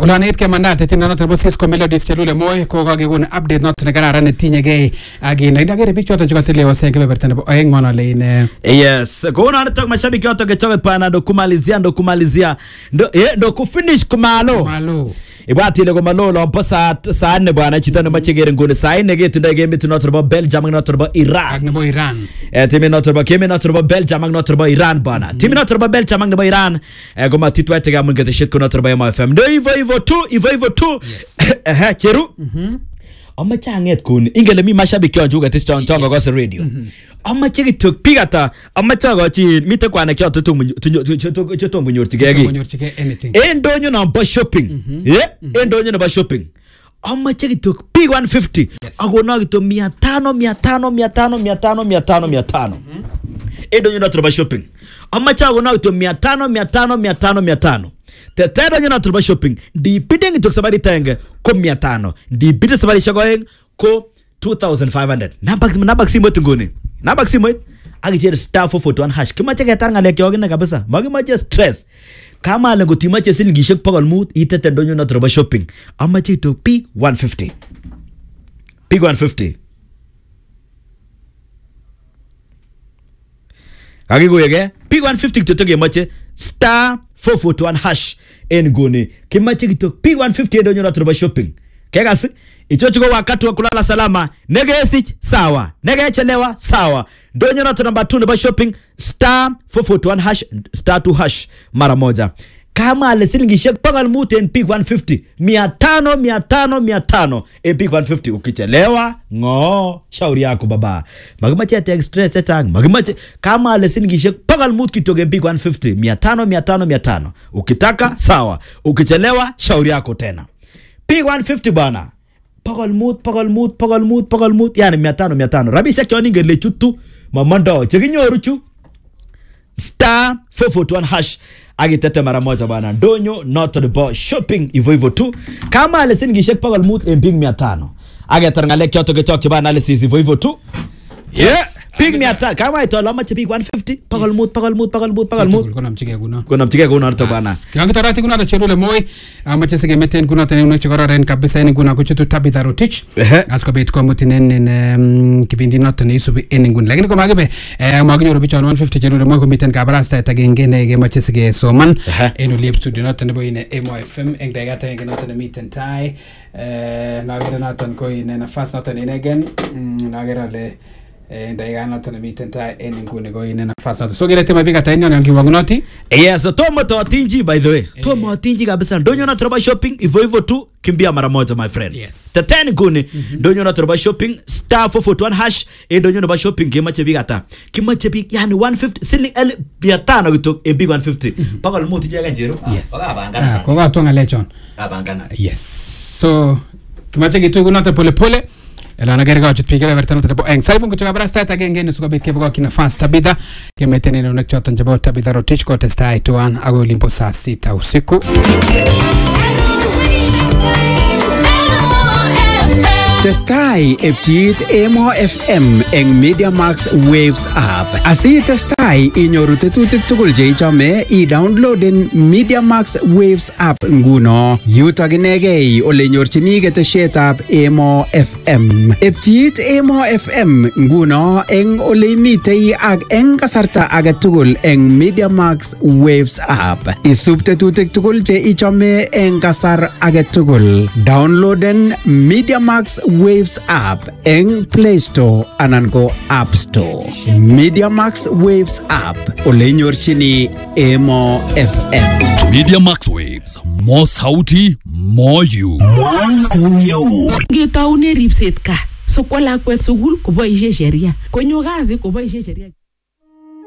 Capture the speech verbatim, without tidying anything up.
Ulanet ke mandate tinda noto Cisco Melodies chelule moy ko kakekon update noto nekararan netinyegei ak inakere biik choto chekatelewa sen kebeberta nebo oeng monole ine. Yes, kuona anatok mashabiki yote kechoke pana ndo kumalizia ndo kumalizia ndo eh ndo kufinish kumalo. Malo. Ibati ile kumalo lo pasa saa nne bwana chita ndo machegere ngone saa nne getu ndo game tu noto Belgium ak noto Iran. Ak nebo Iran. Eh timi noto kemi noto Belgium ak noto Iran bwana. Timi noto Belgium ak nebo Iran eh kama titwete ga mungete shit ko noto M F M. Ndo hivyo hivyo tu, hivyo hivyo tu. Eh cheru. Mhm. Amache anget kun ingele mi mashabiki wangu gatis chon chon kwa radio. Amache kitok pigata amache gachi mite kwa na kyo to to to to munyortigegi. Munyortige anything. Endonyo na ba shopping. Eh endonyo na ba shopping. Amache kitok pig one fifty. Agona kitok mia tano mia tano mia tano mia tano mia tano mia tano. Endonyo na ba shopping. Amache agona kitok mia tano mia tano mia tano mia tano. Tetero nyona turba shopping di bidding to sabari tenge ko mia tano di bid sabari shagoeng ko two thousand five hundred nabak nabak simo tungone nabak simo agijer star four four one hash kima cheke tanga leke yogine kabisa magi mache stress kama lengo timache silingi shek pagol mut itete ndonyo na turba shopping amache to p one fifty p one fifty Kagi goyege p one fifty to toge mache star four four one hash en gone kimache kitok p one fifty ndo nyona turba shopping kegasi icho chiko wakati wa kulala salama nege esich sawa nege chelewa sawa ndo nyona turba two ndo shopping star four four one hash star two hash mara moja kama ale silingi shek pagal muten p one fifty mia tano mia tano mia tano en p one fifty ukichelewa ngo shauri yako baba magimache ate stress etang magimache kama ale silingi shek pagal mut kitoge p one fifty mia tano mia tano mia tano ukitaka sawa ukichelewa shauri yako tena p one fifty bana pagal mut pagal mut pagal mut pagal mut yani mia tano mia tano rabisha kyoni ngele chutu mamando cheginyoru chu star four four one hash agitete mara moja bana donyo not the boss shopping hivyo hivyo tu kama ale silingi shek pagal mut emping mia tano agetarngale kyoto kechoke bana analysis hivyo hivyo tu yeah pig mia tano kama itola mache pig one fifty pagal mut pagal mut pagal mut pagal mut kuna mchige kuna kuna mchige kuna arto bana kyangi tarati kuna cherule moy amache sige meten kuna tene uno chikororen kabisa ni kuna kuchutu Tabitha Rotich asko bet ko mutinen en kipindi not ne isubi eningun lakini koma gebe magnyo bichon one fifty cherule moy ko miten kabrasta tagengene ge mache sige soman eno liep studio not ne boyine M F M eng daga tenge not ne miten tai na gere naton ko ine na fast not ne again na gere le eh ndaiga not na mitenta eni ngune go ine nafasi nato so gele tema bika tainyo nyangi wangunoti yes tomo to tinji by the way tomo tinji kabisa ndonyo na troba shopping hivyo hivyo tu kimbia mara moja my friend yes teteni ngune ndonyo na troba shopping star four four one hash ndonyo na shopping kimache bika ta kimache bika yani one fifty siling el bia tano kitok e big one fifty paka lumuti jaga njero paka abangana ko ga tonga lechon abangana yes so kimache kitu kunata pole pole ela nagerga ochut pigele vertano tebo eng saibun kutoka brasta tagenge ne suka betke bako kina fast Tabitha kemetene ne unakchotan jabo Tabitha Rotich ko testai tuan ago limpo saa sita usiku Testai epchit Emo F M eng Media Max Waves app. Asi testai inyoru tetutik tugul je ichome i-downloaden Media Max Waves app nguno. Yutok inegei ole nyorchini ketesietab Emo F M. Epchit Emo F M nguno eng ole imitei ak eng kasarta age tugul eng Media Max Waves app. Isub tetutik tugul je ichome eng kasar age tugul. Downloaden Media Max Waves app eng Play Store anan ko App Store. Media Max Waves app ole nyorchini Emo F M. Media Max Waves, more sauti, more you. Ngetaune ripset ka so kwa lakwet sugul ko boishe sheria konyo kazi ko boishe sheria